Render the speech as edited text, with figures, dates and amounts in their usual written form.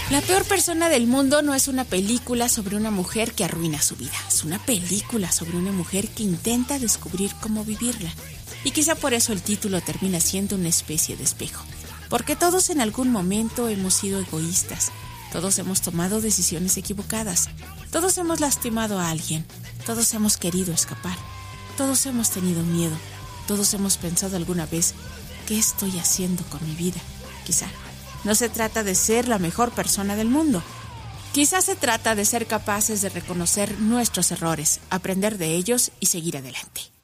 La peor persona del mundo no es una película sobre una mujer que arruina su vida. Es una película sobre una mujer que intenta descubrir cómo vivirla. Y quizá por eso el título termina siendo una especie de espejo. Porque todos en algún momento hemos sido egoístas. Todos hemos tomado decisiones equivocadas. Todos hemos lastimado a alguien. Todos hemos querido escapar. Todos hemos tenido miedo. Todos hemos pensado alguna vez, ¿qué estoy haciendo con mi vida? Quizá no se trata de ser la mejor persona del mundo. Quizás se trata de ser capaces de reconocer nuestros errores, aprender de ellos y seguir adelante.